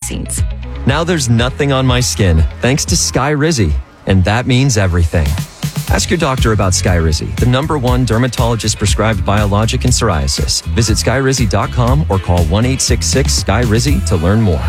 scenes. Now there's nothing on my skin thanks to Skyrizi, and that means everything. Ask your doctor about Skyrizi, the #1 dermatologist-prescribed biologic in psoriasis. Visit Skyrizi.com or call 1-866-SKYRIZI to learn more.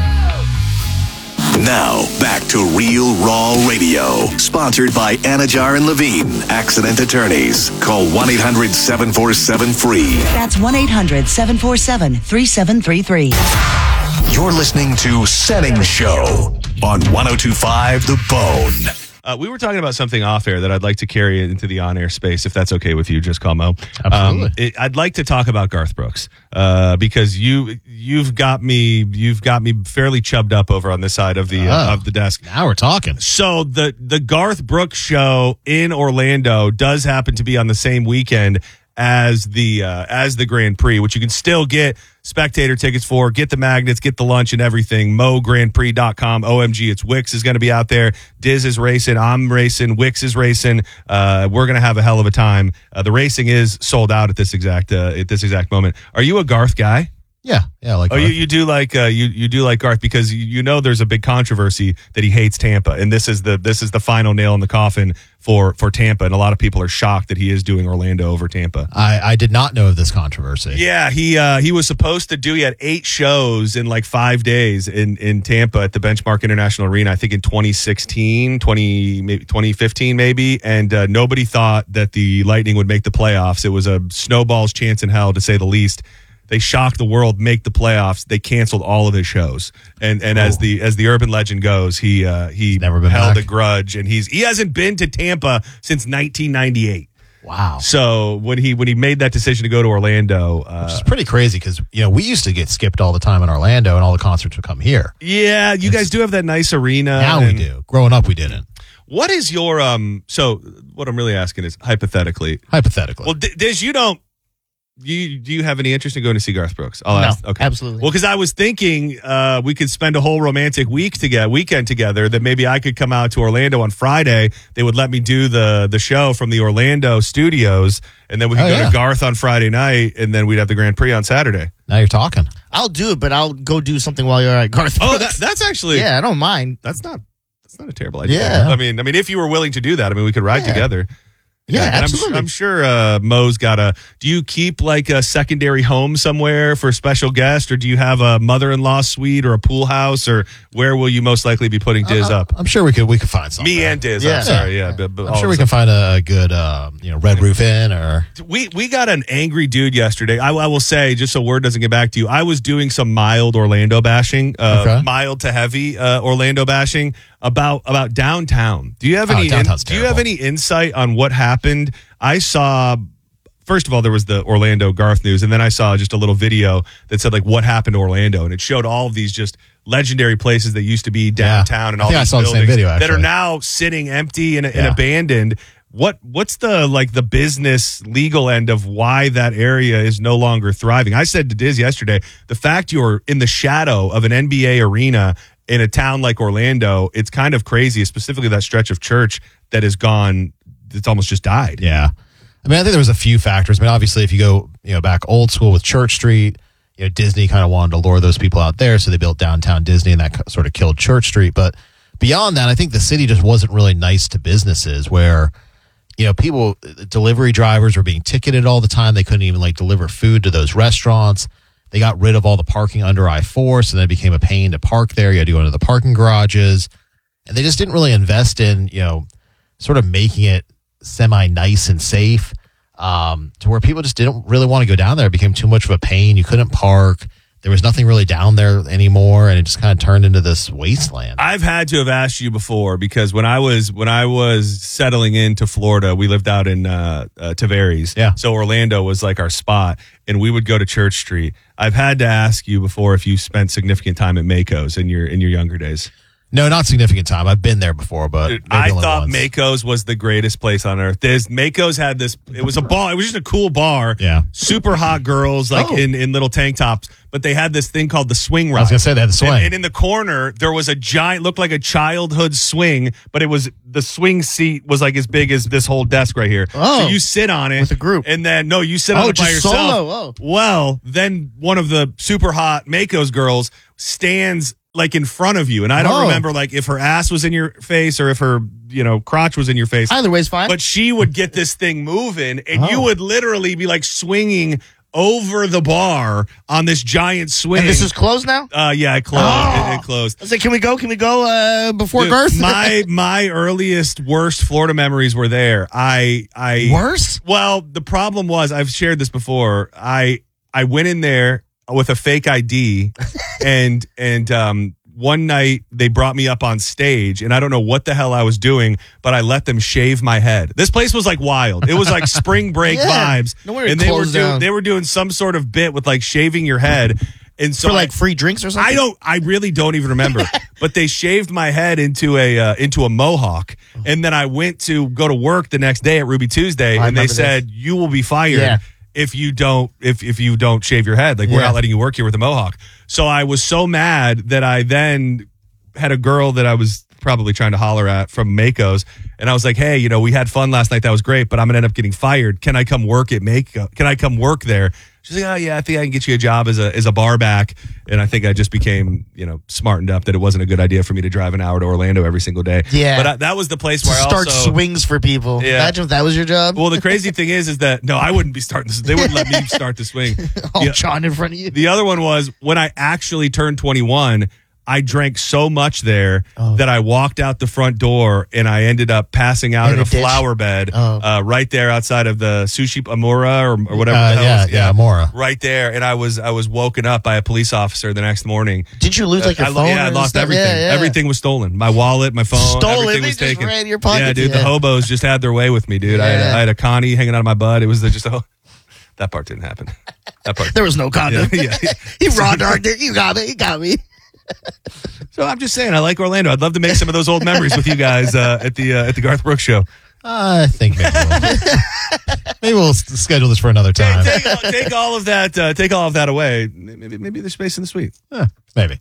Now, back to Real Raw Radio. Sponsored by Anajar and Levine, accident attorneys. Call 1-800-747-FREE. That's 1-800-747-3733. You're listening to Setting Show on 102.5 The Bone. We were talking about something off air that I'd like to carry into the on air space, if that's okay with you, just call Mo. Absolutely. I'd like to talk about Garth Brooks because you've got me fairly chubbed up over on this side of the desk. Now we're talking. So the Garth Brooks show in Orlando does happen to be on the same weekend as the Grand Prix, which you can still get spectator tickets for, get the magnets, get the lunch and everything. MoGrandPrix.com. OMG, it's Wix is going to be out there. Diz is racing. I'm racing. Wix is racing. We're going to have a hell of a time. The racing is sold out at this exact moment. Are you a Garth guy? Yeah, like Garth. You do like you do like Garth because you know there's a big controversy that he hates Tampa, and this is the final nail in the coffin for Tampa, and a lot of people are shocked that he is doing Orlando over Tampa. I did not know of this controversy. Yeah, he was supposed to do. He had 8 shows in like 5 days in Tampa at the Benchmark International Arena. I think in 2015 maybe, and nobody thought that the Lightning would make the playoffs. It was a snowball's chance in hell, to say the least. They shocked the world, make the playoffs. They canceled all of his shows, and as the urban legend goes, he never been held back. a grudge, and he hasn't been to Tampa since 1998. Wow! So when he made that decision to go to Orlando, which is pretty crazy because we used to get skipped all the time in Orlando, and all the concerts would come here. Yeah, you guys do have that nice arena. Now we do. Growing up, we didn't. What is your So what I'm really asking is hypothetically. Well, Diz, you don't. Do you have any interest in going to see Garth Brooks? No, ask. Okay. absolutely. Well, because I was thinking we could spend a whole romantic weekend together. That maybe I could come out to Orlando on Friday. They would let me do the show from the Orlando studios, and then we could go to Garth on Friday night, and then we'd have the Grand Prix on Saturday. Now you're talking. I'll do it, but I'll go do something while you're at Garth Brooks. Oh, that's actually I don't mind. That's not a terrible idea. Yeah. I mean, if you were willing to do that, we could ride together. Yeah, and absolutely. I'm sure Mo's got do you keep like a secondary home somewhere for special guests, or do you have a mother-in-law suite or a pool house, or where will you most likely be putting Diz up? I'm sure we could find something. Me and Diz. Yeah. I'm sorry. Yeah. But I'm sure we can find a good Red Roof Inn or. We got an angry dude yesterday. I will say, just so word doesn't get back to you, I was doing some mild Orlando bashing, mild to heavy Orlando bashing about downtown. Do you have any? Do you have any insight on what happened? I saw. First of all, there was the Orlando Garth news, and then I saw just a little video that said like what happened to Orlando, and it showed all of these just legendary places that used to be downtown and all these buildings that are now sitting empty and abandoned. What's the business legal end of why that area is no longer thriving? I said to Diz yesterday, the fact you're in the shadow of an NBA arena in a town like Orlando, it's kind of crazy, specifically that stretch of church that has gone, it's almost just died. Yeah. I think there was a few factors. Obviously, if you go back old school with Church Street, Disney kind of wanted to lure those people out there, so they built downtown Disney, and that sort of killed Church Street. But beyond that, I think the city just wasn't really nice to businesses where, people, delivery drivers were being ticketed all the time. They couldn't even deliver food to those restaurants. They got rid of all the parking under I-4, so then it became a pain to park there. You had to go into the parking garages. And they just didn't really invest in, sort of making it semi-nice and safe to where people just didn't really want to go down there. It became too much of a pain. You couldn't park. There was nothing really down there anymore, and it just kind of turned into this wasteland. I've had to have asked you before because when I was settling into Florida, we lived out in Tavares. Yeah. So Orlando was like our spot, and we would go to Church Street. I've had to ask you before if you spent significant time at Mako's in your younger days. No, not significant time. I've been there before, but dude, I thought Mako's was the greatest place on earth. Mako's had this. It was a bar. It was just a cool bar. Yeah, super hot girls in little tank tops. But they had this thing called the swing ride. I was gonna say they had the swing, and in the corner there was a giant, looked like a childhood swing, but it was the swing seat was like as big as this whole desk right here. Oh, so you sit on it with a group, and then you sit on it by yourself. Solo. Oh. Well, then one of the super hot Mako's girls stands like in front of you. And I don't remember like if her ass was in your face or if her, crotch was in your face. Either way's fine. But she would get this thing moving and you would literally be like swinging over the bar on this giant swing. And this is closed now? Yeah, it closed. It closed. I was like, can we go before Garth? My earliest worst Florida memories were there. Worst? Well, the problem was, I've shared this before. I went in there with a fake ID and one night they brought me up on stage and I don't know what the hell I was doing, but I let them shave my head. This place was like wild. It was like spring break vibes. No wonder it and closed down. they were doing some sort of bit with like shaving your head. And so For like free drinks or something? I really don't even remember. But they shaved my head into a mohawk. And then I went to go to work the next day at Ruby Tuesday and they said, you will be fired. If you don't shave your head, like we're not letting you work here with a mohawk. So I was so mad that I then had a girl that I was probably trying to holler at from Mako's, and I was like, "Hey, we had fun last night. That was great, but I'm gonna end up getting fired. Can I come work at Mako? Can I come work there?" She's like, "Oh yeah, I think I can get you a job as a bar back." And I think I just became smartened up that it wasn't a good idea for me to drive an hour to Orlando every single day. Yeah, but that was the place where I start swings for people. Yeah. Imagine if that was your job. Well, the crazy thing is that no, I wouldn't be starting this. They wouldn't let me start the swing. John in front of you. The other one was when I actually turned 21. I drank so much there that I walked out the front door and I ended up passing out in a flower bed right there outside of the Sushi Amora or whatever the hell it was. Yeah, Amora. Right there. And I was woken up by a police officer the next morning. Did you lose like your phone? Yeah, I lost stuff? everything. Yeah. Everything was stolen. My wallet, my phone, everything was taken. Ran your pocket. Yeah, dude, the hobos just had their way with me, dude. I had a Connie hanging out of my butt. It was just that part didn't happen. That part. There was no condom. Yeah. He raw dogged it. You got me. So I'm just saying, I like Orlando. I'd love to make some of those old memories with you guys at the Garth Brooks show. I think maybe we'll schedule this for another time. Take all of that. Take all of that away. Maybe there's space in the suite. Maybe.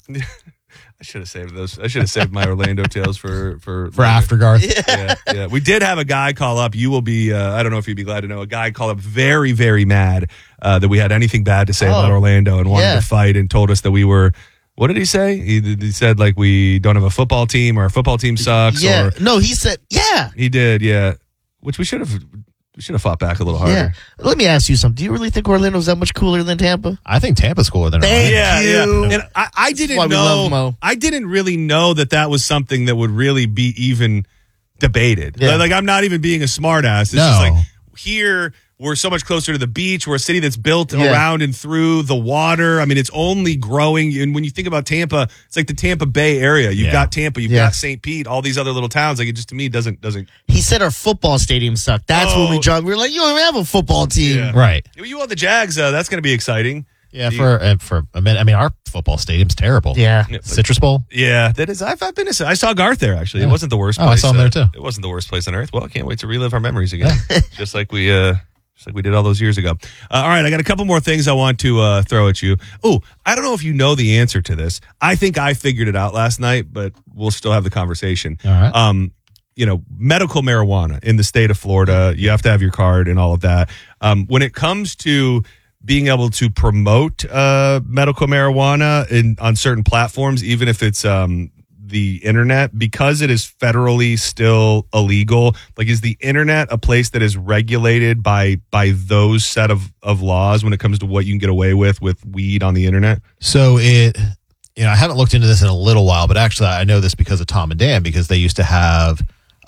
I should have saved those. I should have saved my Orlando tales for after Garth. Yeah. We did have a guy call up. You will be. I don't know if you'd be glad to know. A guy called up very, very mad that we had anything bad to say about Orlando and wanted to fight and told us that we were. What did he say? He said like we don't have a football team or our football team sucks. Yeah. No, he said He did. Yeah. Which we should have fought back a little harder. Yeah. Let me ask you something. Do you really think Orlando's that much cooler than Tampa? I think Tampa's cooler than Orlando. Yeah. And I didn't why we love know. Mo. I didn't really know that was something that would really be even debated. Yeah. Like I'm not even being a smartass. It's just like here we're so much closer to the beach. We're a city that's built around and through the water. I mean, it's only growing. And when you think about Tampa, it's like the Tampa Bay area. You've got Tampa, you've got St. Pete, all these other little towns. Like it just to me doesn't. He said our football stadium sucked. That's when we jumped. We were like, you don't even have a football team. Yeah. Right. You want the Jags? That's going to be exciting. Yeah, for a minute. I mean, our football stadium's terrible. Yeah. Citrus Bowl. Yeah, that is. I've been. I saw Garth there actually. It wasn't the worst. Oh, place. I saw him there too. It wasn't the worst place on earth. Well, I can't wait to relive our memories again, just like we did all those years ago. All right, I got a couple more things I want to throw at you. Oh, I don't know if you know the answer to this. I think I figured it out last night, but we'll still have the conversation. All right. Medical marijuana in the state of Florida, you have to have your card and all of that. When it comes to being able to promote medical marijuana on certain platforms, even if it's the internet, because it is federally still illegal, like is the internet a place that is regulated by those set of laws when it comes to what you can get away with weed on the internet? So I haven't looked into this in a little while, but actually I know this because of Tom and Dan, because they used to have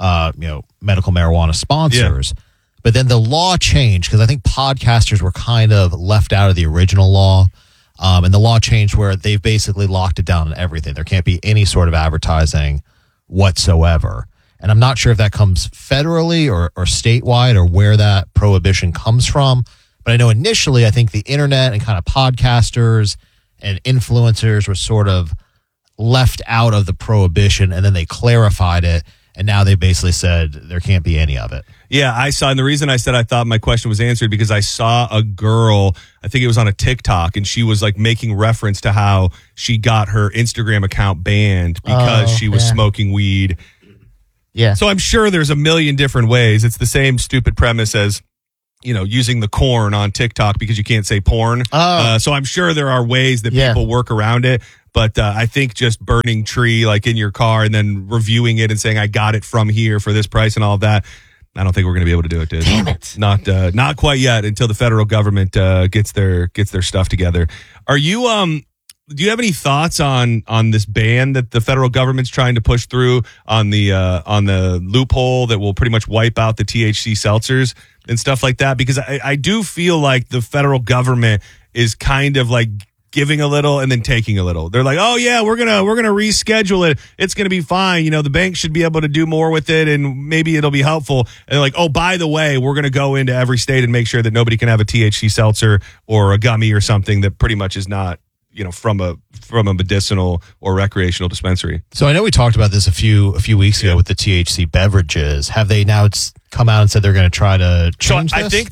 medical marijuana sponsors. Yeah. But then the law changed because I think podcasters were kind of left out of the original law. And the law changed where they've basically locked it down on everything. There can't be any sort of advertising whatsoever. And I'm not sure if that comes federally or statewide or where that prohibition comes from. But I know initially, I think the internet and kind of podcasters and influencers were sort of left out of the prohibition, and then they clarified it. And now they basically said there can't be any of it. Yeah, I saw, and the reason I said I thought my question was answered because I saw a girl, I think it was on a TikTok, and she was like making reference to how she got her Instagram account banned because she was smoking weed. Yeah. So I'm sure there's a million different ways. It's the same stupid premise as using the corn on TikTok because you can't say porn. So I'm sure there are ways that people work around it. But I think just burning tree like in your car and then reviewing it and saying I got it from here for this price and all of that, I don't think we're going to be able to do it, dude. Damn it! Not quite yet until the federal government gets their stuff together. Are you do you have any thoughts on this ban that the federal government's trying to push through on the loophole that will pretty much wipe out the THC seltzers and stuff like that? Because I do feel like the federal government is kind of like giving a little and then taking a little. They're like, oh yeah, we're gonna reschedule it. It's gonna be fine. The bank should be able to do more with it, and maybe it'll be helpful. And they're like, oh, by the way, we're gonna go into every state and make sure that nobody can have a THC seltzer or a gummy or something that pretty much is not, from a medicinal or recreational dispensary. So I know we talked about this a few weeks ago with the THC beverages. Have they now come out and said they're going to try to change this? I think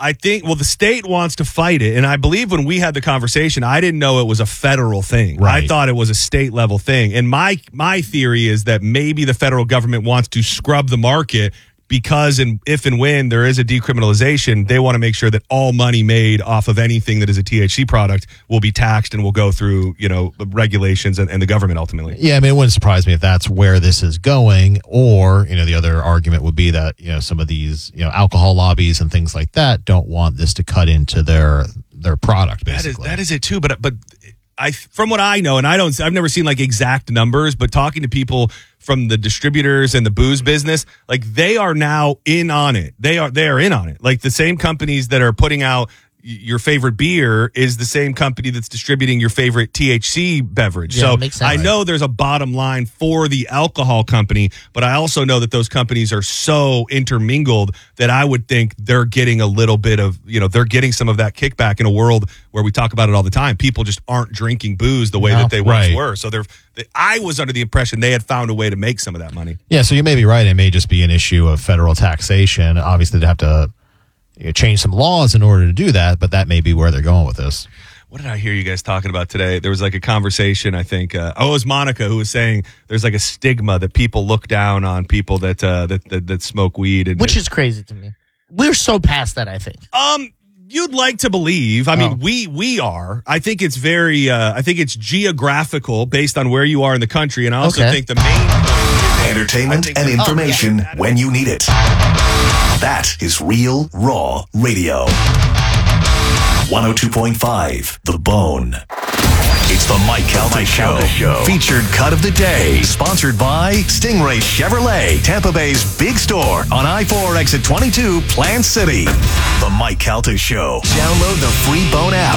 the state wants to fight it. And I believe when we had the conversation, I didn't know it was a federal thing. Right. I thought it was a state level thing. And my theory is that maybe the federal government wants to scrub the market because if and when there is a decriminalization, they want to make sure that all money made off of anything that is a THC product will be taxed and will go through, regulations and the government ultimately. Yeah, I mean, it wouldn't surprise me if that's where this is going. Or, the other argument would be that, some of these, alcohol lobbies and things like that don't want this to cut into their product, basically. That is it too. But from what I know, and I've never seen like exact numbers, but talking to people from the distributors and the booze business, like they are now in on it. They are in on it. Like the same companies that are putting out your favorite beer is the same company that's distributing your favorite THC beverage. Yeah, so I know there's a bottom line for the alcohol company, but I also know that those companies are so intermingled that I would think they're getting a little bit of, they're getting some of that kickback in a world where we talk about it all the time. People just aren't drinking booze the way that they once were. So I was under the impression they had found a way to make some of that money. Yeah, so you may be right. It may just be an issue of federal taxation. Obviously, they'd have to change some laws in order to do that, but that may be where they're going with this. What did I hear you guys talking about today? There was like a conversation, I think. It was Monica who was saying there's like a stigma that people look down on people that smoke weed, which is crazy to me. We're so past that, I think. You'd like to believe. I mean, we are. I think it's very. I think it's geographical based on where you are in the country, and I also think the main entertainment and information when you need it. That is Real Raw Radio. 102.5 The Bone. It's the Mike Calta Show. Featured cut of the day. Sponsored by Stingray Chevrolet, Tampa Bay's big store on I-4 exit 22, Plant City. The Mike Calta Show. Download the free Bone app.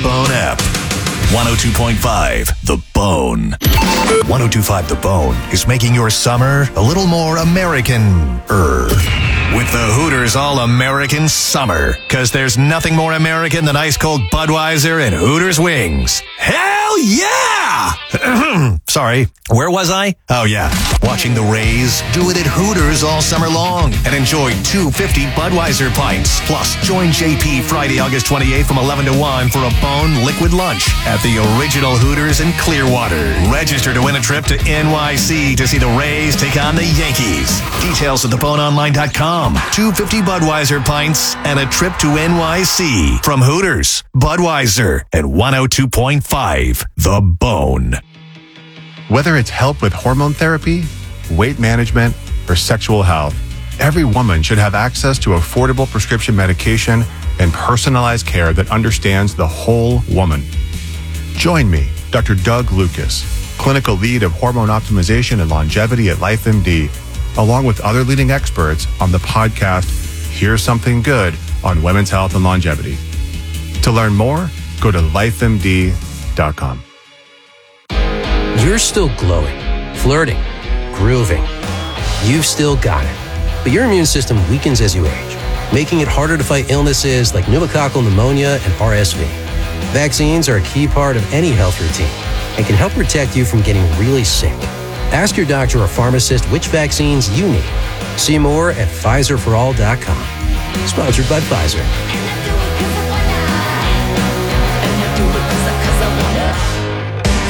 102.5 The Bone. 102.5 The Bone is making your summer a little more American-er. With the Hooters All-American Summer. Because there's nothing more American than ice-cold Budweiser and Hooters wings. Hell yeah! Sorry, where was I? Oh yeah, watching the Rays do it at Hooters all summer long. And enjoy 250 Budweiser pints. Plus, join JP Friday, August 28th from 11 to 1 for a Bone liquid lunch at the original Hooters in Clearwater. Register to win a trip to NYC to see the Rays take on the Yankees. Details at theboneonline.com. 250 Budweiser pints and a trip to NYC from Hooters, Budweiser, and 102.5 The Bone. Whether it's help with hormone therapy, weight management, or sexual health, every woman should have access to affordable prescription medication and personalized care that understands the whole woman. Join me, Dr. Doug Lucas, clinical lead of hormone optimization and longevity at LifeMD, along with other leading experts on the podcast, Here's Something Good on Women's Health and Longevity. To learn more, go to lifemd.com. You're still glowing, flirting, grooving. You've still got it. But your immune system weakens as you age, making it harder to fight illnesses like pneumococcal pneumonia and RSV. Vaccines are a key part of any health routine and can help protect you from getting really sick. Ask your doctor or pharmacist which vaccines you need. See more at PfizerForAll.com. Sponsored by Pfizer. The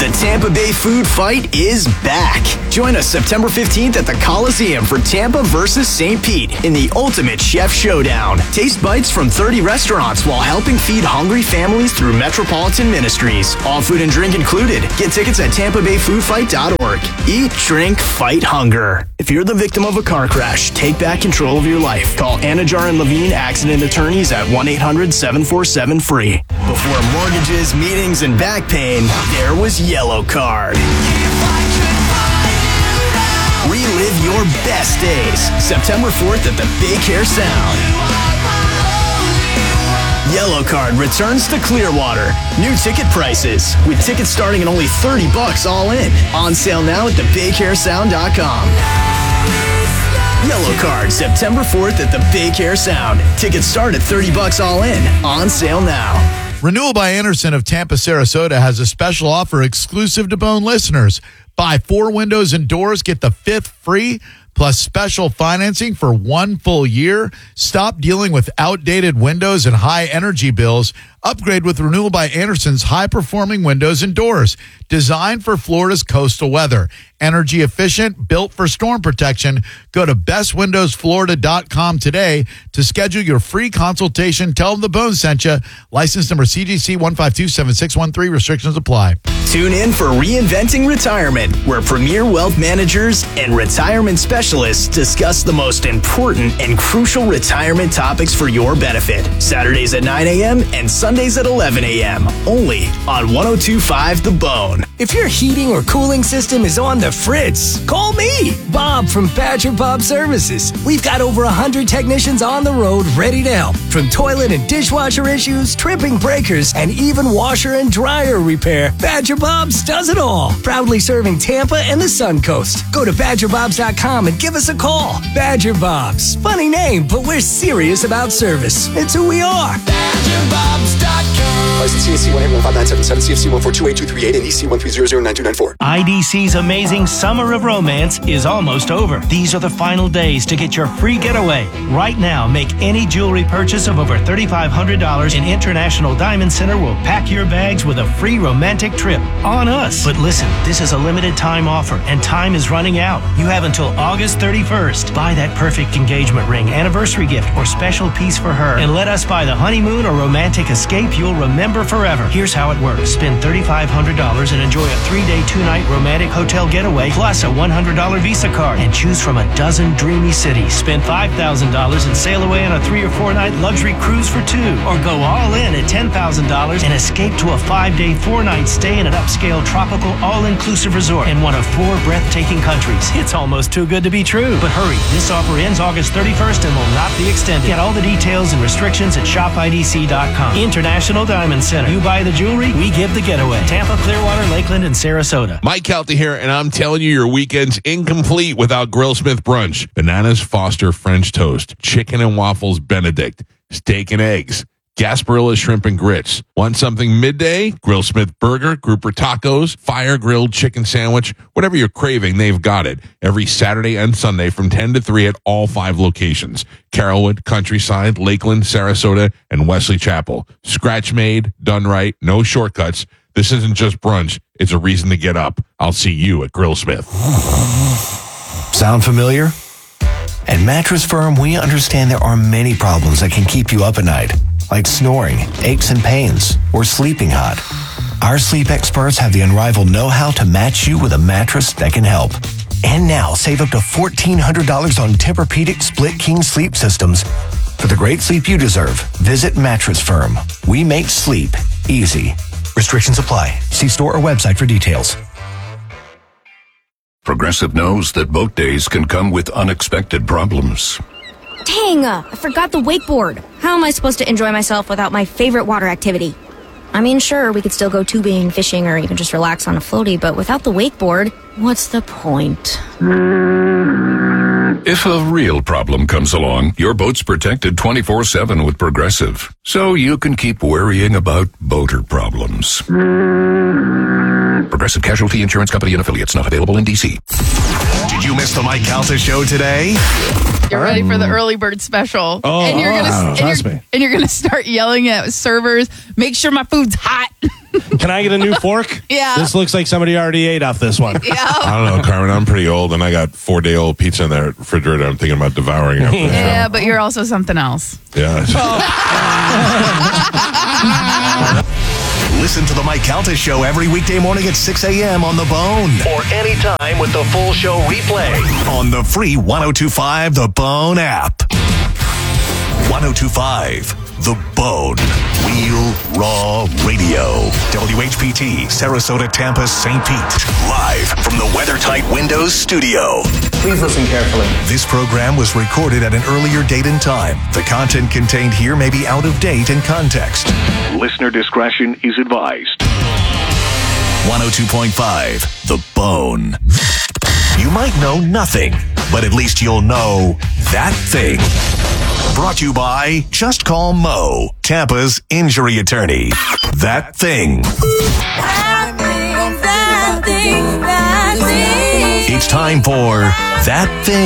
The Tampa Bay Food Fight is back. Join us September 15th at the Coliseum for Tampa versus St. Pete in the Ultimate Chef Showdown. Taste bites from 30 restaurants while helping feed hungry families through Metropolitan Ministries. All food and drink included. Get tickets at TampaBayFoodFight.org. Eat, drink, fight hunger. If you're the victim of a car crash, take back control of your life. Call Anajar and Levine Accident Attorneys at 1-800-747-FREE. Before mortgages, meetings, and back pain, there was Yellow Card. Relive your best days. September 4th at the Big Hair Sound. Yellow Card returns to Clearwater. New ticket prices, with tickets starting at only $30 all in. On sale now at thebighairsound.com. Yellow Card, September 4th at the Big Hair Sound. Tickets start at $30 all in. On sale now. Renewal by Andersen of Tampa, Sarasota has a special offer exclusive to Bone listeners. Buy 4 windows and doors, get the 5th free, plus special financing for 1 full year. Stop dealing with outdated windows and high energy bills. Upgrade with Renewal by Andersen's high-performing windows and doors, designed for Florida's coastal weather. Energy efficient, built for storm protection. Go to bestwindowsflorida.com today to schedule your free consultation. Tell them the Bone sent you. License number CGC 1527613. Restrictions apply. Tune in for Reinventing Retirement, where premier wealth managers and retirement specialists discuss the most important and crucial retirement topics for your benefit. Saturdays at 9 a.m. and Sundays at 11 a.m. Only on 102.5 The Bone. If your heating or cooling system is on the fritz, call me, Bob from Badger Bob Services. We've got over 100 technicians on the road ready to help. From toilet and dishwasher issues, tripping breakers, and even washer and dryer repair, Badger Bob's does it all. Proudly serving Tampa and the Sun Coast. Go to BadgerBobs.com and give us a call. Badger Bob's. Funny name, but we're serious about service. It's who we are. BadgerBobs.com. License CAC 11597, CFC 1428238, and EC 1300924. IDC's amazing Summer of Romance is almost over. These are the final days to get your free getaway. Right now, make any jewelry purchase of over $3,500 in International Diamond Center will pack your bags with a free romantic trip on us. But listen, this is a limited time offer and time is running out. You have until August 31st. Buy that perfect engagement ring, anniversary gift, or special piece for her, and let us buy the honeymoon or romantic escape you'll remember forever. Here's how it works. Spend $3,500 and enjoy a 3-day, 2-night romantic hotel getaway plus a $100 Visa card, and choose from a dozen dreamy cities. Spend $5,000 and sail away on a 3 or 4 night luxury cruise for 2, or go all in at $10,000 and escape to a 5-day, 4-night stay in an upscale tropical all-inclusive resort in one of 4 breathtaking countries. It's almost too good to be true. But hurry, this offer ends August 31st and will not be extended. Get all the details and restrictions at shopidc.com. International Diamond Center. You buy the jewelry, we give the getaway. Tampa, Clearwater, Lakeland, and Sarasota. Mike Calta here, and I'm telling you, your weekend's incomplete without Grillsmith brunch. Bananas Foster French toast, chicken and waffles Benedict, steak and eggs, Gasparilla shrimp and grits. Want something midday? Grillsmith burger, grouper tacos, fire grilled chicken sandwich, whatever you're craving, they've got it. Every Saturday and Sunday from 10 to 3 at all 5 locations. Carrollwood, Countryside, Lakeland, Sarasota, and Wesley Chapel. Scratch made, done right, no shortcuts. This isn't just brunch, it's a reason to get up. I'll see you at Grillsmith. Sound familiar? At Mattress Firm, we understand there are many problems that can keep you up at night, like snoring, aches and pains, or sleeping hot. Our sleep experts have the unrivaled know-how to match you with a mattress that can help. And now, save up to $1,400 on Tempur-Pedic Split King sleep systems. For the great sleep you deserve, visit Mattress Firm. We make sleep easy. Restrictions apply. See store or website for details. Progressive knows that boat days can come with unexpected problems. Dang, I forgot the wakeboard. How am I supposed to enjoy myself without my favorite water activity? I mean, sure, we could still go tubing, fishing, or even just relax on a floaty, but without the wakeboard, what's the point? If a real problem comes along, your boat's protected 24/7 with Progressive, so you can keep worrying about boater problems. Progressive Casualty Insurance Company and affiliates, not available in D.C. Did you miss the Mike Calta show today? You're ready for the early bird special. Oh, and you're trust me. And you're gonna start yelling at servers, make sure my food's hot. Can I get a new fork? Yeah. This looks like somebody already ate off this one. Yeah. I don't know, Carmen. I'm pretty old, and I got 4-day-old pizza in the refrigerator. I'm thinking about devouring it. Yeah, but you're also something else. Yeah. Listen to the Mike Calta show every weekday morning at 6 a.m. on The Bone. Or anytime with the full show replay. On the free 102.5 The Bone app. 102.5 The Bone. Real Raw Radio. WHPT, Sarasota, Tampa, St. Pete. Live from the WeatherTight Windows studio. Please listen carefully. This program was recorded at an earlier date and time. The content contained here may be out of date in context. Listener discretion is advised. 102.5 The Bone. You might know nothing, but at least you'll know that thing. Brought to you by Just Call Mo, Tampa's injury attorney. That thing. It's time for That Thing.